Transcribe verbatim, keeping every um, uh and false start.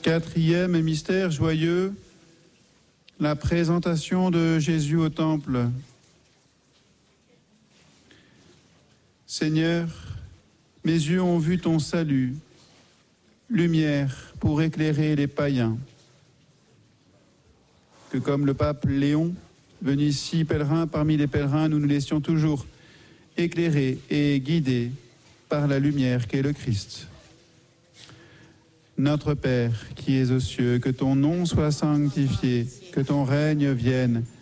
Quatrième mystère joyeux, la présentation de Jésus au temple. Seigneur, mes yeux ont vu ton salut, lumière pour éclairer les païens. Que comme le pape Léon, venu ici pèlerin parmi les pèlerins, nous nous laissions toujours éclairer et guider par la lumière qu'est le Christ. Notre Père qui es aux cieux, que ton nom soit sanctifié, que ton règne vienne,